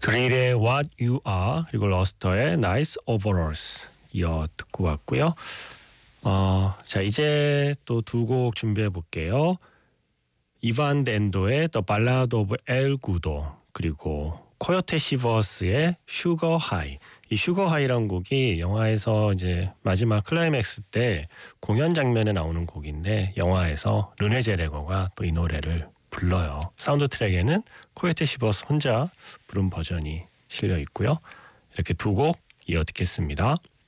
드릴의 What You Are 그리고 러스터의 Nice Overalls 이어 듣고 왔고요. 자 이제 또 두 곡 준비해 볼게요. 이반 덴도의 The Ballad of El Gudo 그리고 코요테 시버스의 Sugar High. 이 Sugar High라는 곡이 영화에서 이제 마지막 클라이맥스 때 공연 장면에 나오는 곡인데 영화에서 르네 제레거가 또 이 노래를 불러요. 사운드 트랙에는 코요테 시버스 혼자 부른 버전이 실려 있고요. 이렇게 두 곡 이어 듣겠습니다.